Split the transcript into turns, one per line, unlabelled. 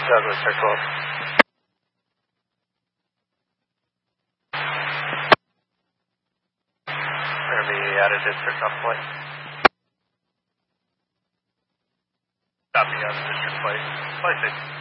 Douglas, Air 12. We're going to be out of district on flight. Copy, out of district flight. Flight 6.